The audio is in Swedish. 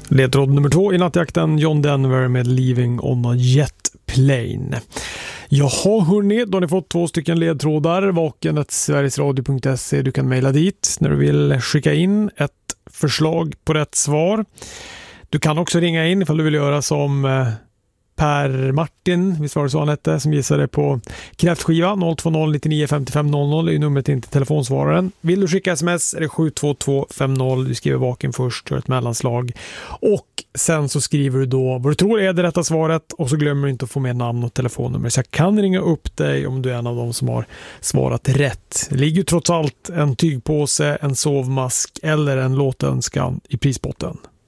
Ledtråd nummer 2 i nattjakten, John Denver med Leaving on a Jet Plane. Jaha hörni, då har ni fått 2 stycken ledtrådar. vaken@sverigesradio.se. Du kan mejla dit när du vill skicka in ett förslag på rätt svar. Du kan också ringa in ifall du vill göra som Per Martin, visst var det så han hette, som gissade på kräftskiva. 020 99 55 00 är numret in till telefonsvararen. Vill du skicka sms är det 72250. Du skriver vaken först, gör ett mellanslag. Och sen så skriver du då vad du tror är det rätta svaret, och så glömmer du inte att få med namn och telefonnummer. Så jag kan ringa upp dig om du är en av dem som har svarat rätt. Det ligger ju trots allt en tygpåse, en sovmask eller en låtönskan i prisbotten.